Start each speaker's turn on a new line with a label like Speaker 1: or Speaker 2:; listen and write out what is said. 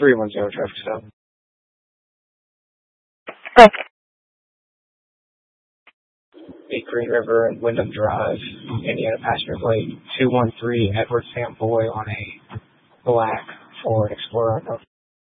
Speaker 1: 310 traffic stop.
Speaker 2: Okay.
Speaker 1: 8 Green River and Wyndham Drive, Indiana passenger plate 213 Edward Sam Boy on a black Ford Explorer.